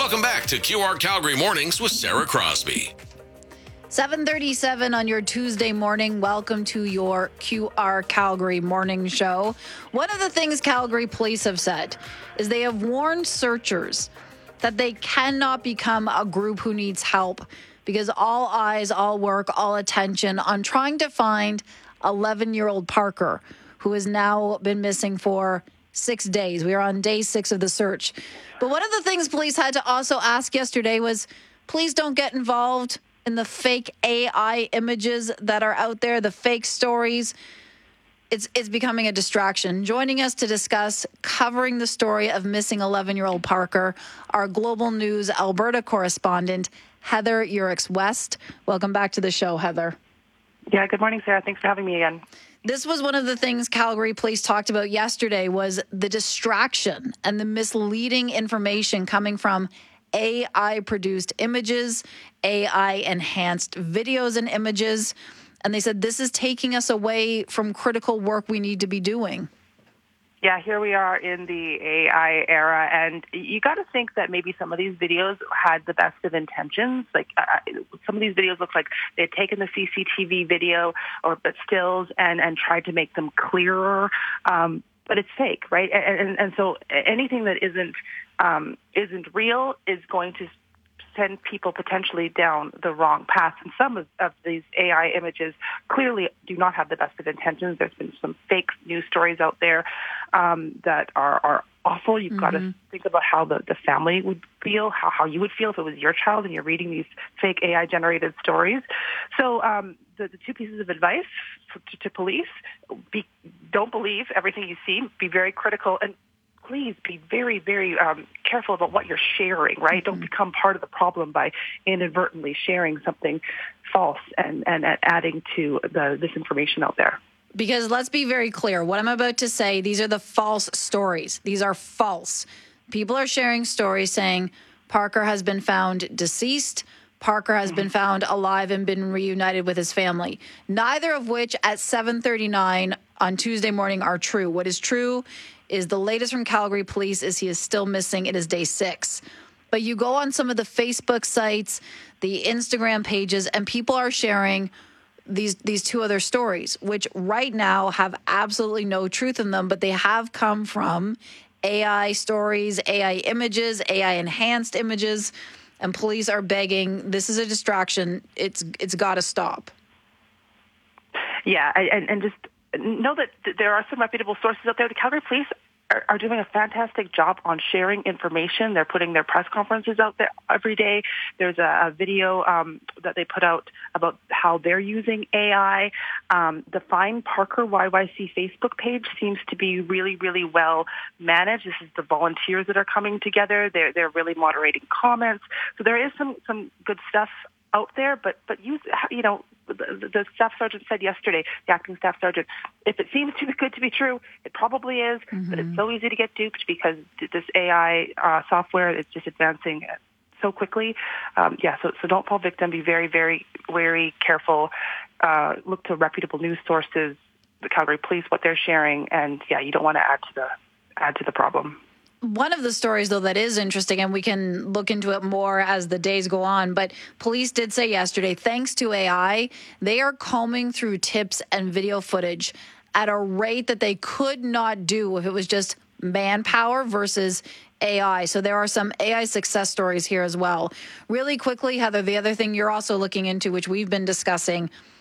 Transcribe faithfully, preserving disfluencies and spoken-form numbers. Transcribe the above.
Welcome back to Q R Calgary Mornings with Sarah Crosby. seven thirty-seven on your Tuesday morning. Welcome to your Q R Calgary morning show. One of the things Calgary police have said is they have warned searchers that they cannot become a group who needs help because all eyes, all work, all attention on trying to find eleven-year-old Parker, who has now been missing for six days. We are on day six of the search. But one of the things police had to also ask yesterday was, please don't get involved in the fake A I images that are out there, the fake stories. It's it's becoming a distraction. Joining us to discuss covering the story of missing eleven-year-old Parker, our Global News Alberta correspondent, Heather Urix-West. Welcome back to the show, Heather. Yeah, good morning, Sarah. Thanks for having me again. This was one of the things Calgary police talked about yesterday was the distraction and the misleading information coming from A I-produced images, A I-enhanced videos and images. And they said this is taking us away from critical work we need to be doing. Yeah, here we are in the A I era, and you got to think that maybe some of these videos had the best of intentions. Like uh, some of these videos look like they had taken the C C T V video or but stills and, and tried to make them clearer, um, but it's fake, right? And, and, and so anything that isn't um, isn't real is going to send people potentially down the wrong path. And some of, of these A I images clearly do not have the best of intentions. There's been some fake news stories out there um, that are, are awful. You've mm-hmm. got to think about how the, the family would feel, how, how you would feel if it was your child and you're reading these fake A I-generated stories. So um, the, the two pieces of advice for, to, to police, be, don't believe everything you see. Be very critical and please be very, very um, careful about what you're sharing, right? Mm-hmm. Don't become part of the problem by inadvertently sharing something false and, and adding to the this information out there. Because let's be very clear. What I'm about to say, these are the false stories. These are false. People are sharing stories saying Parker has been found deceased. Parker has mm-hmm. been found alive and been reunited with his family. Neither of which at seven thirty-nine on Tuesday morning are true. What is true is the latest from Calgary police is he is still missing. It is day six. But you go on some of the Facebook sites, the Instagram pages, and people are sharing these these two other stories, which right now have absolutely no truth in them, but they have come from A I stories, A I images, A I-enhanced images, and police are begging, this is a distraction. It's It's got to stop. Yeah, and, and just know that there are some reputable sources out there. The Calgary Police are, are doing a fantastic job on sharing information. They're putting their press conferences out there every day. There's a, a video um, that they put out about how they're using A I. Um, the Find Parker Y Y C Facebook page seems to be really, really well managed. This is the volunteers that are coming together. They're they're really moderating comments. So there is some some good stuff out there, but but use you know. The, the staff sergeant said yesterday, the acting staff sergeant, if it seems too good to be true, it probably is, mm-hmm. but it's so easy to get duped because this A I uh, software is just advancing so quickly. Um, yeah, so, so don't fall victim. Be very, very wary, careful. Uh, look to reputable news sources, the Calgary Police, what they're sharing, and yeah, you don't want to add to the add to the problem. One of the stories, though, that is interesting, and we can look into it more as the days go on, but police did say yesterday, thanks to A I, they are combing through tips and video footage at a rate that they could not do if it was just manpower versus A I. So there are some A I success stories here as well. Really quickly, Heather, the other thing you're also looking into, which we've been discussing,